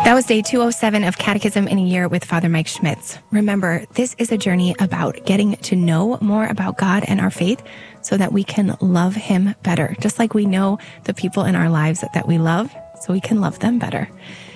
That was day 207 of Catechism in a Year with Father Mike Schmitz. Remember, this is a journey about getting to know more about God and our faith so that we can love Him better, just like we know the people in our lives that we love, so we can love them better.